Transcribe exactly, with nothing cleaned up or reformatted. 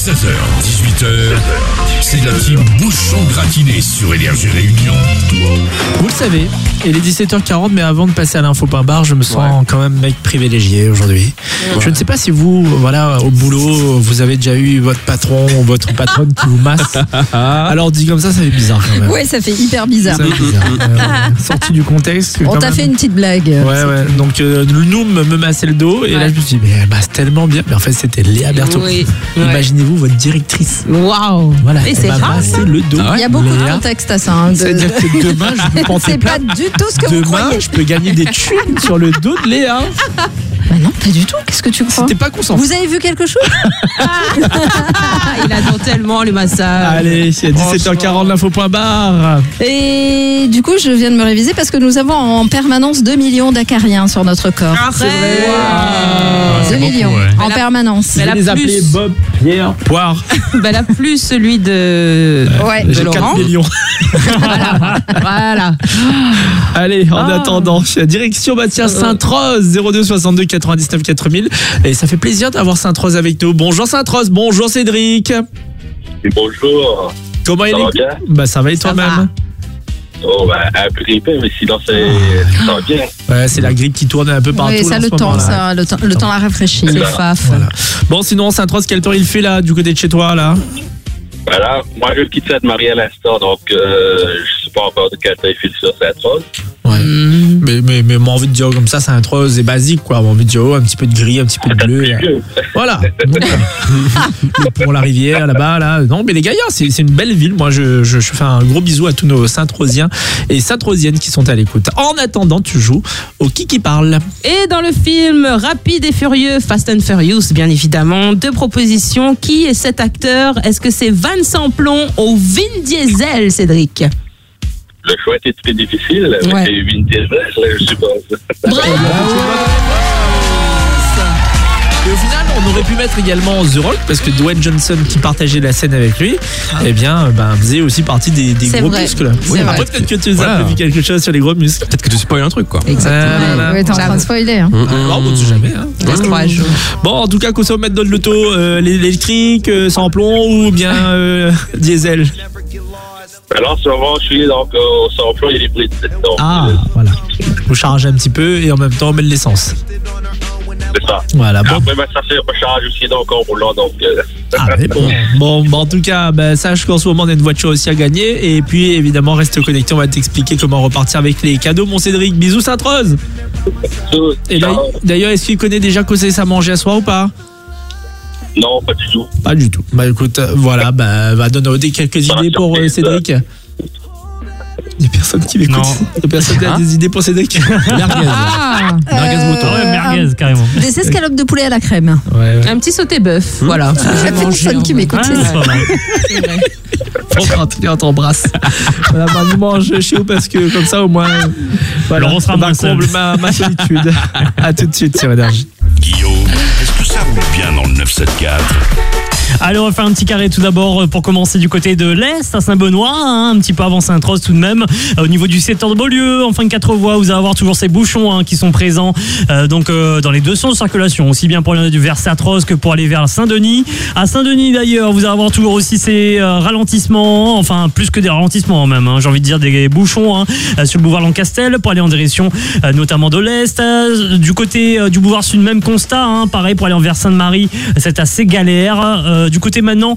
seize heures, dix-huit heures, c'est la team Bouchon Gratiné sur Énergie Réunion. Vous le savez, il est dix-sept heures quarante, mais avant de passer à l'info par bar, je me sens ouais. quand même mec privilégié aujourd'hui. Ouais. Je ne sais pas si vous, voilà, au boulot, vous avez déjà eu votre patron ou votre patronne qui vous masse. Alors dit comme ça, ça fait bizarre quand même. Ouais, ça fait hyper bizarre. Ça fait bizarre. euh, sorti du contexte. On t'a même... fait une petite blague. Ouais, ouais. Donc euh, nous me, me massait le dos et ouais. là je me suis dit, mais elle masse tellement bien. Mais en fait, c'était Léa Berthaud. Oui. Imaginez-vous votre directrice. Waouh. Voilà, et elle c'est m'a rare, massé le dos. Il y a beaucoup Léa. de contexte à ça. Hein, de... C'est-à-dire que demain, je me pensais c'est pas du tout ce que demain, vous croyez. Demain, je peux gagner des thunes sur le dos de Léa. Bah non, pas du tout. Qu'est-ce que tu crois? C'était pas consentant. Vous avez vu quelque chose? Il adore tellement les massages. Allez, c'est dix-sept heures quarante, l'info point bar. Et du coup, je viens de me réviser parce que nous avons en permanence deux millions d'acariens sur notre corps. Ah, c'est vrai. Wow. deux millions beaucoup, ouais. en la, permanence. Je vais les appeler Bob, Pierre, Poire. Ben là, plus celui de, ouais. de J'ai Laurent. quatre millions. Voilà. Voilà. Allez, en ah. attendant, direction Mathias Sainte-Rose, zéro deux soixante-deux quatre-vingt-dix-neuf quatre mille. Et ça fait plaisir d'avoir Sainte-Rose avec nous. Bonjour Sainte-Rose, bonjour Cédric. Et bonjour. Comment il est? Bah ça va et toi-même? Oh bah un peu grippé, mais sinon c'est ça va bien. Ouais, c'est la grippe qui tourne un peu partout. Oui, ça le temps, ça, le temps, le temps la rafraîchit. C'est faf. Voilà. Bon, sinon Sainte-Rose, quel temps il fait là, du côté de chez toi là? Voilà, moi je quitte cette mariée à l'instant, donc euh, je sais pas encore de quel temps il fait sur Sainte-Rose. Ouais. Mmh. Mais, mais, mais moi, envie de dire comme ça, Sainte-Rose, c'est basique, quoi. Moi, envie de dire, oh, un petit peu de gris, un petit peu de bleu. Voilà. Le pont, la rivière, là-bas, là. Non, mais les Gaillards, c'est, c'est une belle ville. Moi, je, je, je fais un gros bisou à tous nos Sainte-Rosiens et Sainte-Rosiennes qui sont à l'écoute. En attendant, tu joues au Qui qui parle. Et dans le film Rapide et Furieux, Fast and Furious, bien évidemment, deux propositions. Qui est cet acteur? Est-ce que c'est Vincent Plon ou Vin Diesel, Cédric? Le choix était très difficile, mais ouais. c'est Vin Diesel, je suppose. Bravo. Et au final, on aurait pu mettre également The Rock, parce que Dwayne Johnson, qui partageait la scène avec lui, ah. eh bien, ben, faisait aussi partie des, des gros vrai. muscles. Oui, après, peut-être que tu nous as voilà. vu quelque chose sur les gros muscles. Peut-être que tu spoil un truc, quoi. Exactement. Euh, ouais, t'es en train de spoiler. Hein. Mmh. Alors, on ne sait jamais. Hein. Mmh. Bon, en tout cas, consommate de l'auto, euh, l'électrique, euh, sans plomb ou bien euh, diesel. Alors, en ce moment, je suis donc au sans-plomb et hybride. Donc, ah, euh, voilà. Faut charger un petit peu et en même temps, on met de l'essence. C'est ça. Voilà, bon. Après, ben, ça fait recharge aussi donc en roulant. Donc, euh... ah, mais bon. bon, bon, en tout cas, ben, sache qu'en ce moment, on a une voiture aussi à gagner. Et puis, évidemment, reste connecté. On va t'expliquer comment repartir avec les cadeaux, mon Cédric. Bisous, Sainte-Rose. Et là, d'ailleurs, est-ce qu'il connaît déjà quoi c'est ça manger à soir ou pas? Non, pas du tout. Pas du tout. Bah écoute, voilà, bah, va donner quelques bah, idées pour euh, Cédric. Il n'y a personne qui m'écoute. Il y a personne qui a des idées pour Cédric. Merguez. Ah, merguez euh, mouton. Ouais, merguez, carrément. Des escalopes de poulet à la crème. Ouais, ouais. Un petit sauté bœuf. Mmh. Voilà. Il n'y a personne qui m'écoute. Ah, c'est vrai. On t'embrasse. Voilà, bah, nous mange chez vous parce que comme ça, au moins, voilà, on sera va comble ma, ma solitude. À tout de suite sur Énergie. Guillaume, est-ce que ça roule bien dans le neuf cent soixante-quatorze? Allez, on va faire un petit carré tout d'abord pour commencer du côté de l'Est, à Saint-Benoît, hein, un petit peu avant Sainte-Rose tout de même. Au niveau du secteur de Beaulieu, en fin de quatre voies, vous allez avoir toujours ces bouchons hein, qui sont présents euh, donc euh, dans les deux sens de circulation, aussi bien pour aller vers Sainte-Rose que pour aller vers Saint-Denis. À Saint-Denis d'ailleurs, vous allez avoir toujours aussi ces euh, ralentissements, enfin plus que des ralentissements même, hein, j'ai envie de dire des bouchons hein, sur le boulevard Lancastel pour aller en direction euh, notamment de l'Est. Euh, du côté euh, du boulevard Sud, même constat, hein, pareil pour aller vers Sainte-Marie, c'est assez galère. Euh, du côté maintenant